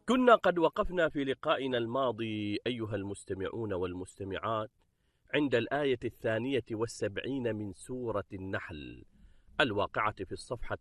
كنا قد وقفنا في لقائنا الماضي أيها المستمعون والمستمعات عند الآية 72 من سورة النحل الواقعة في الصفحة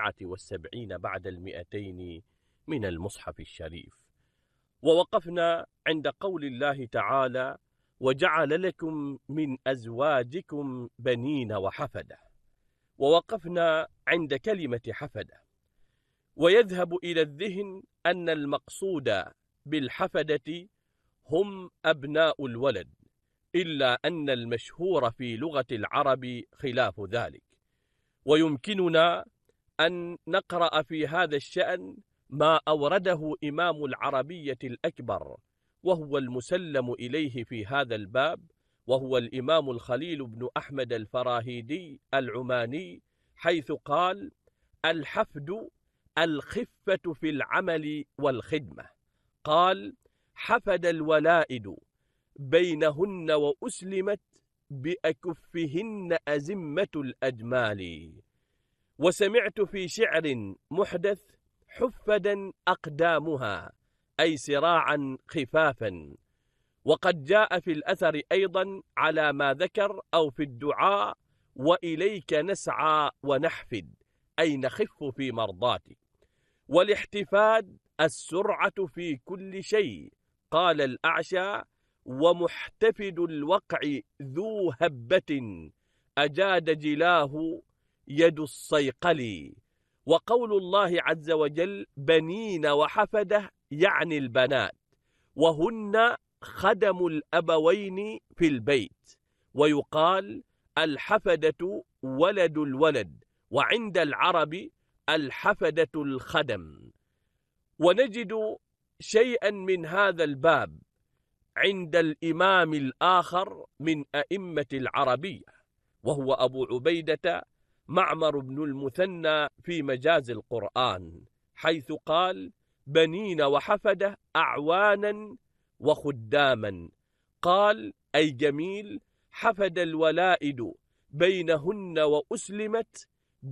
74 بعد 200 من المصحف الشريف. ووقفنا عند قول الله تعالى: وجعل لكم من أزواجكم بنين وحفدة. ووقفنا عند كلمة حفدة، ويذهب إلى الذهن أن المقصود بالحفدة هم أبناء الولد، إلا أن المشهور في لغة العرب خلاف ذلك. ويمكننا أن نقرأ في هذا الشأن ما أورده إمام العربية الأكبر، وهو المسلم إليه في هذا الباب، وهو الإمام الخليل بن أحمد الفراهيدي العماني، حيث قال: الحفد الخفة في العمل والخدمة. قال: حفد الولائد بينهن وأسلمت بأكفهن أزمة الأجمال. وسمعت في شعر محدث: حفدا أقدامها، أي سراعا خفافا. وقد جاء في الأثر أيضا على ما ذكر أو في الدعاء: وإليك نسعى ونحفد، أي نخف في مرضاتك. والاحتفاد السرعة في كل شيء. قال الأعشى: ومحتفد الوقع ذو هبة، أجاد جلاه يد الصيقل. وقول الله عز وجل: بنين وحفدة، يعني البنات، وهن خدم الأبوين في البيت. ويقال: الحفدة ولد الولد، وعند العرب الحفدة الخدم. ونجد شيئا من هذا الباب عند الإمام الآخر من أئمة العربية، وهو أبو عبيدة معمر بن المثنى في مجاز القرآن، حيث قال: بنين وحفدة، أعوانا وخداما. قال: أي جميل، حفد الولائد بينهن وأسلمت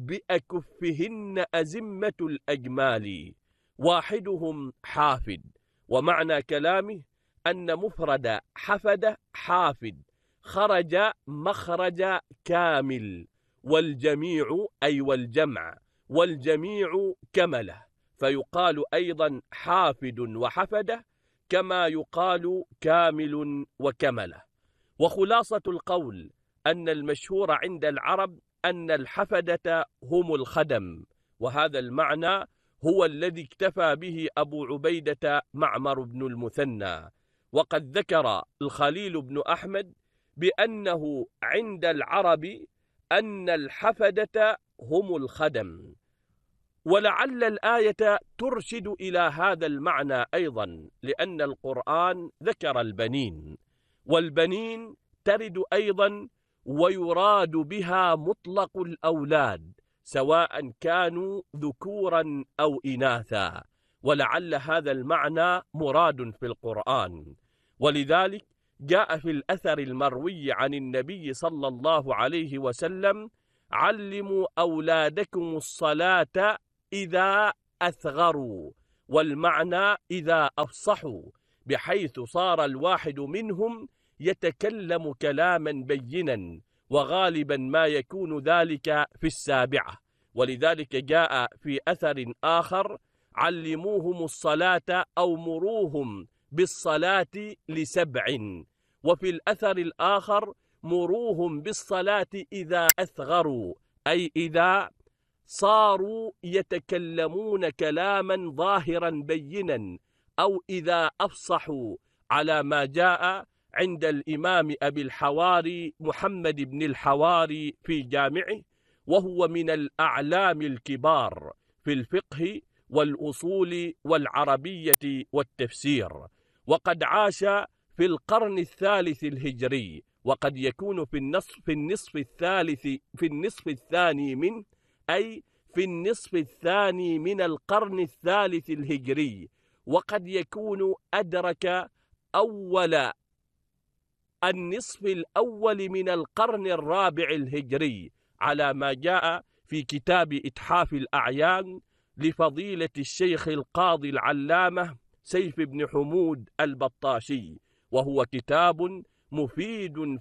بأكفهن أزمة الأجمال، واحدهم حافد. ومعنى كلامه أن مفرد حفد حافد، خرج مخرج كامل، والجميع أي والجمع، والجميع كمله، فيقال أيضا حافد وحفده كما يقال كامل وكمله. وخلاصة القول أن المشهور عند العرب أن الحفدة هم الخدم، وهذا المعنى هو الذي اكتفى به أبو عبيدة معمر بن المثنى. وقد ذكر الخليل بن أحمد بأنه عند العرب أن الحفدة هم الخدم. ولعل الآية ترشد إلى هذا المعنى أيضا، لأن القرآن ذكر البنين، والبنين ترد أيضا ويراد بها مطلق الأولاد، سواء كانوا ذكورا أو إناثا، ولعل هذا المعنى مراد في القرآن. ولذلك جاء في الأثر المروي عن النبي صلى الله عليه وسلم: علموا أولادكم الصلاة إذا أثغروا، والمعنى إذا أفصحوا، بحيث صار الواحد منهم يتكلم كلاما بينا، وغالبا ما يكون ذلك في السابعة. ولذلك جاء في أثر آخر: علموهم الصلاة أو مروهم بالصلاة ل7. وفي الأثر الآخر: مروهم بالصلاة إذا أثغروا، أي إذا صاروا يتكلمون كلاما ظاهرا بينا، أو إذا أفصحوا، على ما جاء عند الإمام أبي الحواري محمد بن الحواري في جامعه، وهو من الأعلام الكبار في الفقه والأصول والعربية والتفسير، وقد عاش في القرن الثالث الهجري، وقد يكون في النصف الثاني منه، أي في النصف الثاني من القرن الثالث الهجري، وقد يكون أدرك أول النصف الأول من القرن الرابع الهجري، على ما جاء في كتاب إتحاف الأعيان لفضيلة الشيخ القاضي العلامة سيف بن حمود البطاشي، وهو كتاب مفيد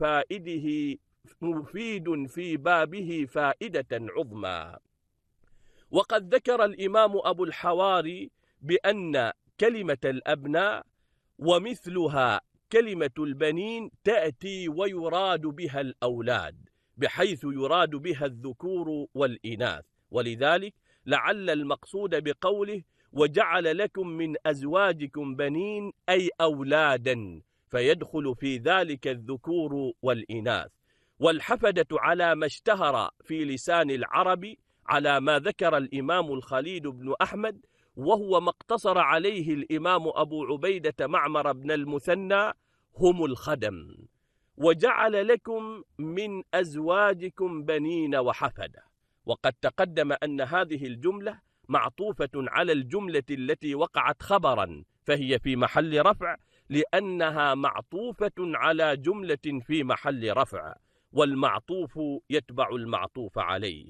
في بابه فائدة عظمى. وقد ذكر الإمام أبو الحواري بأن كلمة الأبناء ومثلها كلمة البنين تأتي ويراد بها الأولاد، بحيث يراد بها الذكور والإناث، ولذلك لعل المقصود بقوله وجعل لكم من أزواجكم بنين أي أولادا، فيدخل في ذلك الذكور والإناث. والحفدة على ما اشتهر في لسان العرب على ما ذكر الإمام الخليل بن أحمد، وهو ما اقتصر عليه الإمام أبو عبيدة معمر بن المثنى، هم الخدم. وجعل لكم من أزواجكم بنين وحفدة. وقد تقدم أن هذه الجملة معطوفة على الجملة التي وقعت خبرا، فهي في محل رفع لأنها معطوفة على جملة في محل رفع، والمعطوف يتبع المعطوف عليه.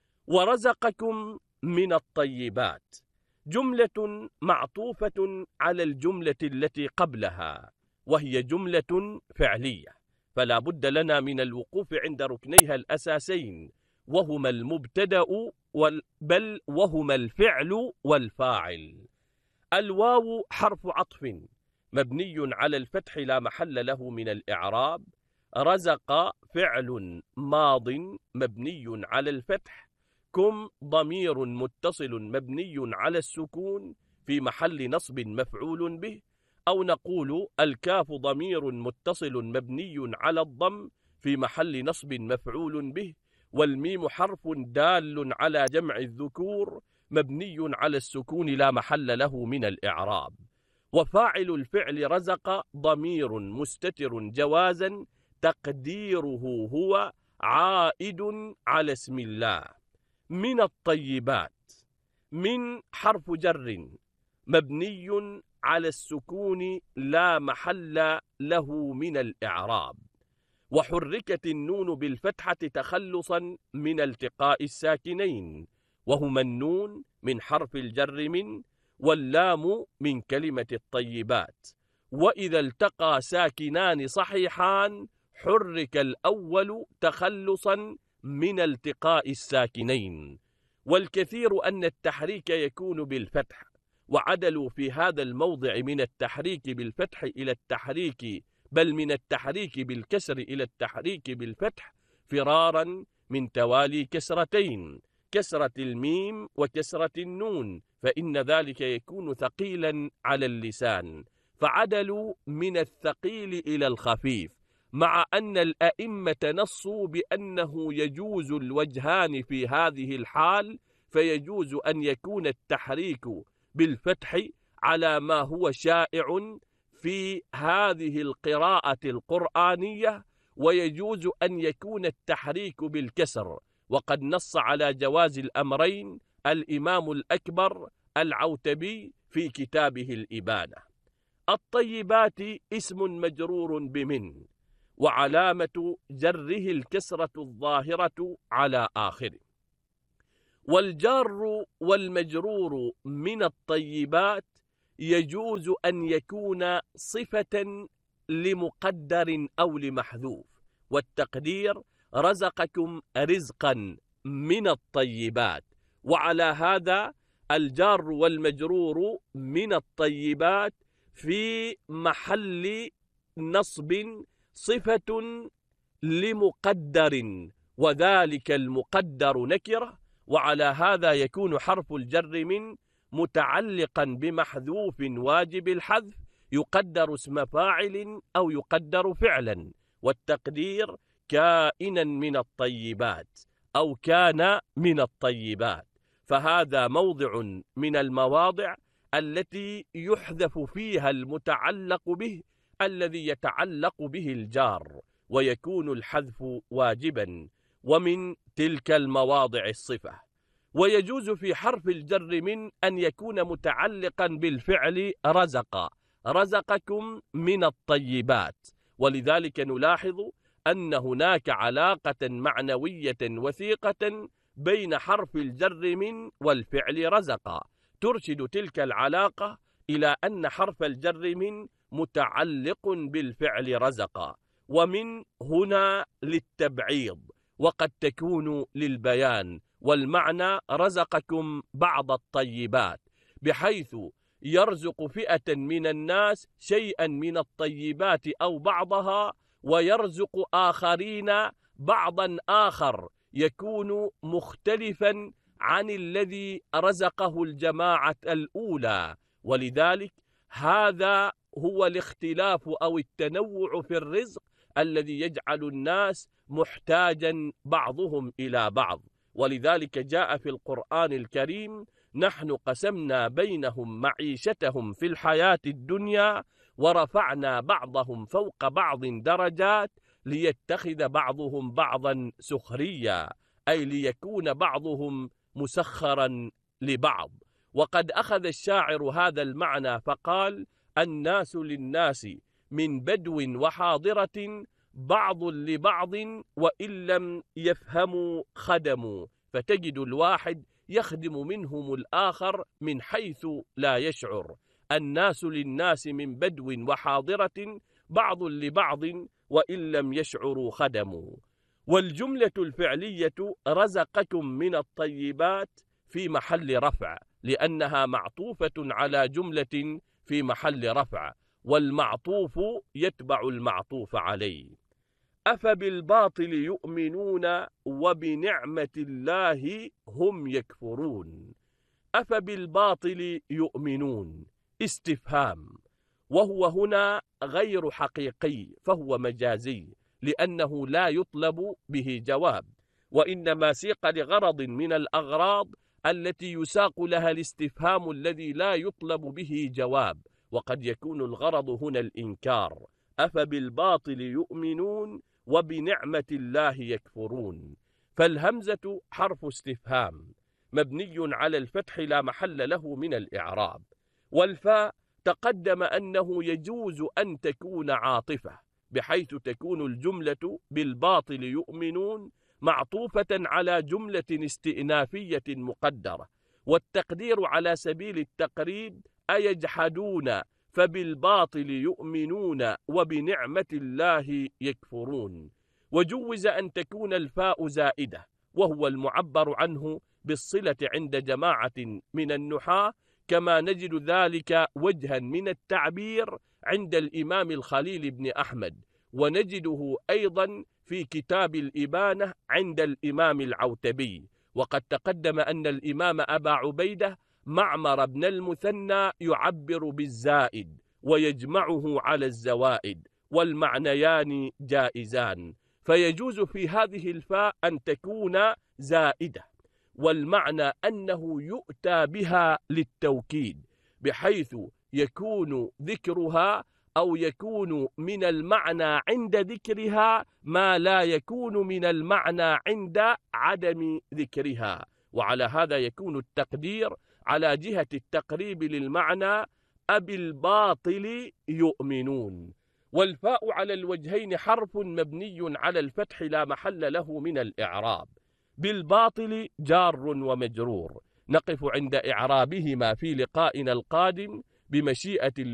ورزقكم من الطيبات جملة معطوفة على الجملة التي قبلها، وهي جملة فعلية، فلا بد لنا من الوقوف عند ركنيها الأساسين، وهما المبتدأ بل وهما الفعل والفاعل. الواو حرف عطف مبني على الفتح لا محل له من الإعراب. رزق فعل ماض مبني على الفتح. كم ضمير متصل مبني على السكون في محل نصب مفعول به، أو نقول الكاف ضمير متصل مبني على الضم في محل نصب مفعول به. والميم حرف دال على جمع الذكور مبني على السكون لا محل له من الإعراب. وفاعل الفعل رزق ضمير مستتر جوازا تقديره هو عائد على اسم الله. من الطيبات من حرف جر مبني على السكون لا محل له من الإعراب. وحركت النون بالفتحة تخلصا من التقاء الساكنين، وهما النون من حرف الجر من، واللام من كلمة الطيبات. وإذا التقى ساكنان صحيحان حرك الأول تخلصا من التقاء الساكنين. والكثير أن التحريك يكون بالفتح، وعدلوا في هذا الموضع من التحريك بالفتح إلى التحريك بل من التحريك بالكسر إلى التحريك بالفتح فرارا من توالي كسرتين، كسرة الميم وكسرة النون، فإن ذلك يكون ثقيلا على اللسان، فعدلوا من الثقيل إلى الخفيف، مع أن الأئمة نصوا بأنه يجوز الوجهان في هذه الحال، فيجوز أن يكون التحريك بالفتح على ما هو شائع في هذه القراءة القرآنية، ويجوز أن يكون التحريك بالكسر. وقد نص على جواز الأمرين الإمام الأكبر العوتبي في كتابه الإبانة. الطيبات اسم مجرور بمن، وعلامة جره الكسرة الظاهرة على آخره. والجار والمجرور من الطيبات يجوز أن يكون صفة لمقدر أو لمحذوف، والتقدير رزقكم رزقا من الطيبات. وعلى هذا الجار والمجرور من الطيبات في محل نصب صفة لمقدر، وذلك المقدر نكرة، وعلى هذا يكون حرف الجر من متعلقا بمحذوف واجب الحذف يقدر اسم فاعل أو يقدر فعلا، والتقدير كائنا من الطيبات أو كان من الطيبات. فهذا موضع من المواضع التي يحذف فيها المتعلق به الذي يتعلق به الجار، ويكون الحذف واجبا، ومن تلك المواضع الصفة. ويجوز في حرف الجر من أن يكون متعلقا بالفعل رزق، رزقكم من الطيبات، ولذلك نلاحظ أن هناك علاقة معنوية وثيقة بين حرف الجر من والفعل رزق، ترشد تلك العلاقة إلى أن حرف الجر من متعلق بالفعل رزق، ومن هنا للتبعيض، وقد تكون للبيان، والمعنى رزقكم بعض الطيبات، بحيث يرزق فئة من الناس شيئا من الطيبات أو بعضها، ويرزق آخرين بعضا آخر يكون مختلفا عن الذي رزقه الجماعة الأولى. ولذلك هذا هو الاختلاف أو التنوع في الرزق الذي يجعل الناس محتاجا بعضهم إلى بعض. ولذلك جاء في القرآن الكريم: نحن قسمنا بينهم معيشتهم في الحياة الدنيا ورفعنا بعضهم فوق بعض درجات ليتخذ بعضهم بعضا سخريا، أي ليكون بعضهم مسخرا لبعض. وقد أخذ الشاعر هذا المعنى فقال: الناس للناس من بدو وحاضرة بعض لبعض وإن لم يفهموا خدموا، فتجد الواحد يخدم منهم الآخر من حيث لا يشعر. الناس للناس من بدو وحاضرة بعض لبعض وإن لم يشعروا خدموا. والجملة الفعلية رزقكم من الطيبات في محل رفع، لأنها معطوفة على جملة في محل رفع، والمعطوف يتبع المعطوف عليه. أفبالباطل يؤمنون وبنعمة الله هم يكفرون. أفبالباطل يؤمنون استفهام، وهو هنا غير حقيقي، فهو مجازي، لأنه لا يطلب به جواب، وإنما سيق لغرض من الأغراض التي يساق لها الاستفهام الذي لا يطلب به جواب، وقد يكون الغرض هنا الإنكار. أفبالباطل يؤمنون وبنعمة الله يكفرون. فالهمزة حرف استفهام مبني على الفتح لا محل له من الإعراب. والفاء تقدم أنه يجوز أن تكون عاطفة، بحيث تكون الجملة بالباطل يؤمنون معطوفة على جملة استئنافية مقدرة، والتقدير على سبيل التقريب: أيجحدون فبالباطل يؤمنون وبنعمة الله يكفرون. وجوز أن تكون الفاء زائدة، وهو المعبر عنه بالصلة عند جماعة من النحاة، كما نجد ذلك وجها من التعبير عند الإمام الخليل بن أحمد، ونجده أيضا في كتاب الإبانة عند الإمام العوتبي. وقد تقدم أن الإمام أبا عبيدة معمر بن المثنى يعبر بالزائد ويجمعه على الزوائد، والمعنيان جائزان، فيجوز في هذه الفاء أن تكون زائدة، والمعنى أنه يؤتى بها للتوكيد، بحيث يكون ذكرها أو يكون من المعنى عند ذكرها ما لا يكون من المعنى عند عدم ذكرها. وعلى هذا يكون التقدير على جهة التقريب للمعنى: أبالباطل يؤمنون. والفاء على الوجهين حرف مبني على الفتح لا محل له من الإعراب. بالباطل جار ومجرور، نقف عند إعرابهما في لقائنا القادم بمشيئة الله.